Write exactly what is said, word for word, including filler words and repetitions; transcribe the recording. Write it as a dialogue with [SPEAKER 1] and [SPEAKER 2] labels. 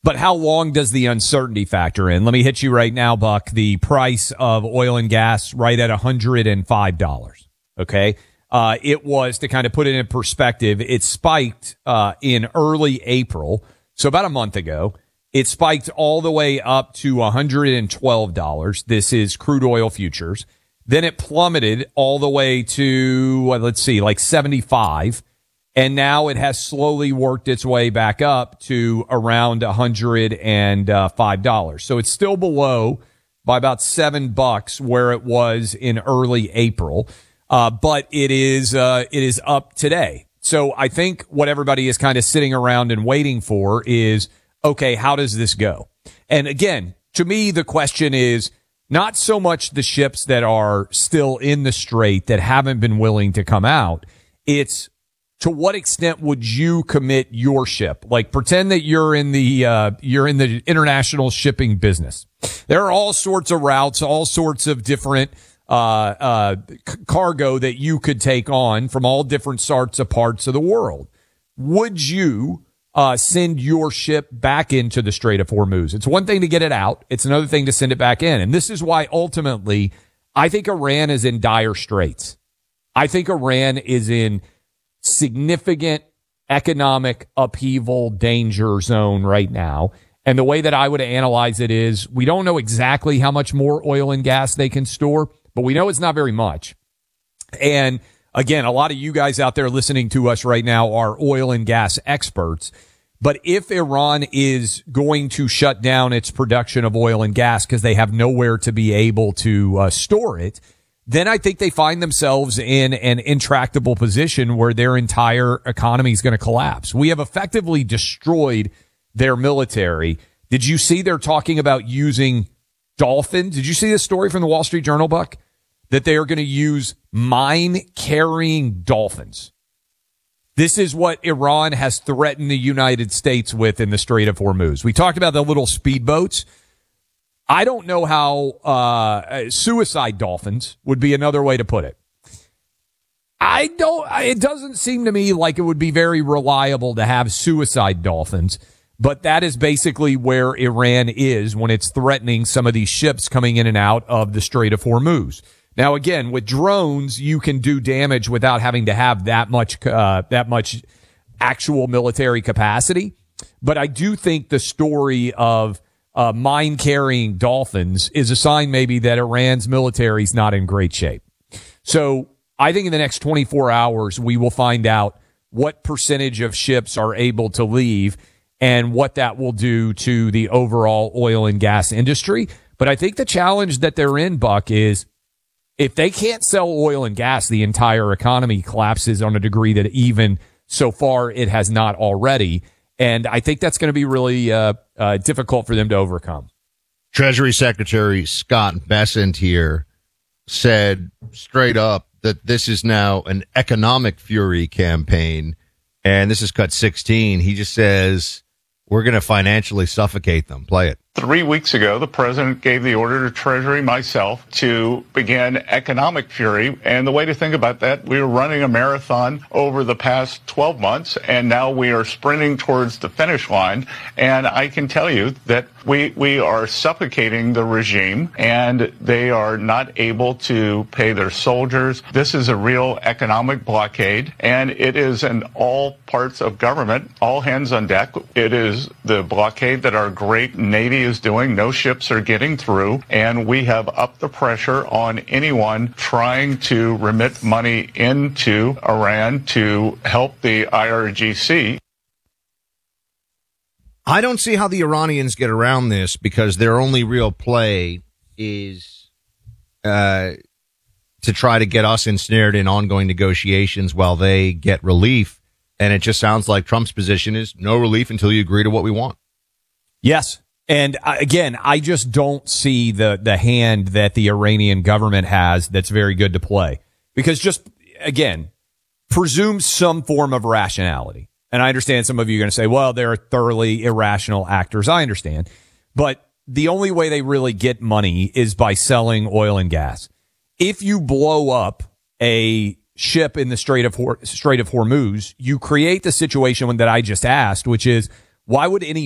[SPEAKER 1] But how long does the uncertainty factor in? Let me hit you right now, Buck. The price of oil and gas right at one hundred five dollars. Okay. Uh, it was, to kind of put it in perspective, it spiked uh, in early April. So about a month ago, it spiked all the way up to one hundred twelve dollars. This is crude oil futures. Then it plummeted all the way to, well, let's see, like seventy-five. And now it has slowly worked its way back up to around one hundred five dollars. So it's still below by about seven bucks where it was in early April. Uh, but it is, uh, it is up today. So I think what everybody is kind of sitting around and waiting for is, okay, how does this go? And again, to me, the question is not so much the ships that are still in the strait that haven't been willing to come out. It's, to what extent would you commit your ship? Like, pretend that you're in the, uh, you're in the international shipping business. There are all sorts of routes, all sorts of different, uh, uh, c- cargo that you could take on from all different sorts of parts of the world. Would you, uh, send your ship back into the Strait of Hormuz? It's one thing to get it out. It's another thing to send it back in. And this is why ultimately I think Iran is in dire straits. I think Iran is in significant economic upheaval danger zone right now. And the way that I would analyze it is we don't know exactly how much more oil and gas they can store, but we know it's not very much. And again, a lot of you guys out there listening to us right now are oil and gas experts. But if Iran is going to shut down its production of oil and gas because they have nowhere to be able to uh, store it, then I think they find themselves in an intractable position where their entire economy is going to collapse. We have effectively destroyed their military. Did you see they're talking about using dolphins? Did you see this story from the Wall Street Journal, Buck? That they are going to use mine-carrying dolphins. This is what Iran has threatened the United States with in the Strait of Hormuz. We talked about the little speedboats. I don't know how uh suicide dolphins would be another way to put it. I don't, it doesn't seem to me like it would be very reliable to have suicide dolphins, but that is basically where Iran is when it's threatening some of these ships coming in and out of the Strait of Hormuz. Now, again, with drones, you can do damage without having to have that much, uh, that much actual military capacity. But I do think the story of Uh, mine-carrying dolphins is a sign maybe that Iran's military is not in great shape. So I think in the next twenty-four hours, we will find out what percentage of ships are able to leave and what that will do to the overall oil and gas industry. But I think the challenge that they're in, Buck, is if they can't sell oil and gas, the entire economy collapses on a degree that even so far it has not already. And I think that's going to be really uh, uh, difficult for them to overcome.
[SPEAKER 2] Treasury Secretary Scott Bessent here said straight up that this is now an economic fury campaign. And this is cut sixteen. He just says, we're going to financially suffocate them. Play it.
[SPEAKER 3] Three weeks ago, the president gave the order to Treasury, myself, to begin economic fury. And the way to think about that, we were running a marathon over the past twelve months, and now we are sprinting towards the finish line. And I can tell you that we, we are suffocating the regime, and they are not able to pay their soldiers. This is a real economic blockade, and it is in all parts of government, all hands on deck. It is the blockade that our great Navy is doing. No ships are getting through, and we have upped the pressure on anyone trying to remit money into Iran to help the I R G C.
[SPEAKER 2] I don't see how the Iranians get around this because their only real play is uh, to try to get us ensnared in ongoing negotiations while they get relief. And it just sounds like Trump's position is no relief until you agree to what we want.
[SPEAKER 1] Yes. And uh, again, I just don't see the, the hand that the Iranian government has that's very good to play. Because just, again, presume some form of rationality. And I understand some of you are going to say, well, they're thoroughly irrational actors. I understand. But the only way they really get money is by selling oil and gas. If you blow up a ship in the Strait of Hor- Strait of Hormuz, you create the situation that I just asked, which is, why would any